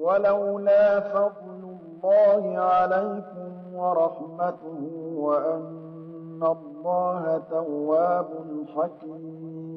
وَلَوْلَا فَضْلُ اللَّهِ عَلَيْكُمْ وَرَحْمَتُهُ وَأَنَّ اللَّهَ تَوَّابٌ حَكِيمٌ